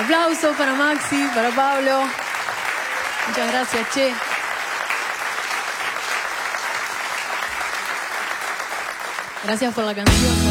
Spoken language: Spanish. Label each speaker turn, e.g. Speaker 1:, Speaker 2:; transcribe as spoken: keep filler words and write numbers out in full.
Speaker 1: Aplausos para Maxi, para Pablo. Muchas gracias, che. Gracias por la canción.